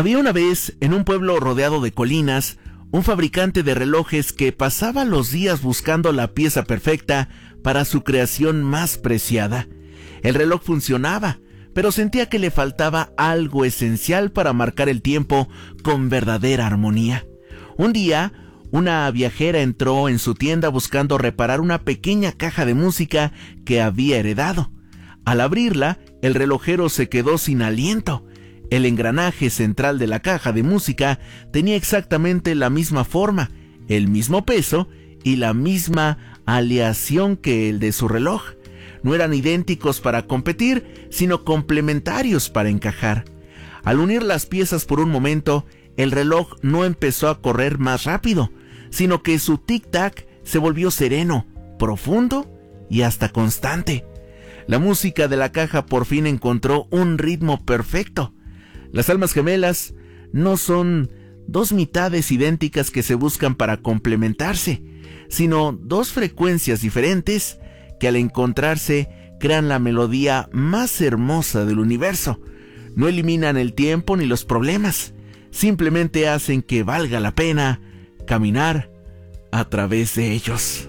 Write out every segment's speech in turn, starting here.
Había una vez, en un pueblo rodeado de colinas, un fabricante de relojes que pasaba los días buscando la pieza perfecta para su creación más preciada. El reloj funcionaba, pero sentía que le faltaba algo esencial para marcar el tiempo con verdadera armonía. Un día, una viajera entró en su tienda buscando reparar una pequeña caja de música que había heredado. Al abrirla, el relojero se quedó sin aliento. El engranaje central de la caja de música tenía exactamente la misma forma, el mismo peso y la misma aleación que el de su reloj. No eran idénticos para competir, sino complementarios para encajar. Al unir las piezas por un momento, el reloj no empezó a correr más rápido, sino que su tic-tac se volvió sereno, profundo y hasta constante. La música de la caja por fin encontró un ritmo perfecto. Las almas gemelas no son dos mitades idénticas que se buscan para complementarse, sino dos frecuencias diferentes que al encontrarse crean la melodía más hermosa del universo. No eliminan el tiempo ni los problemas, simplemente hacen que valga la pena caminar a través de ellos.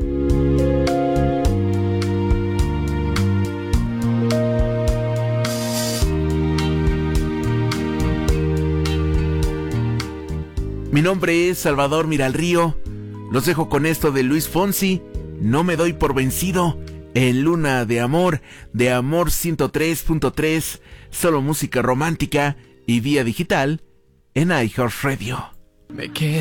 Mi nombre es Salvador Miralrío. Los dejo con esto de Luis Fonsi, No me doy por vencido, en Luna de Amor 103.3, solo música romántica y vía digital en iHeartRadio.